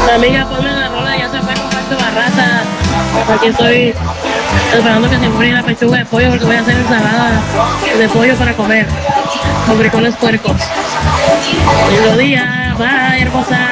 Amiga, ponme la rola, ya se fue con Marco Barraza. Aquí estoy esperando que se enfríe la pechuga de pollo porque voy a hacer ensalada de pollo para comer con frijoles puercos. Lindo día, bye, hermosa.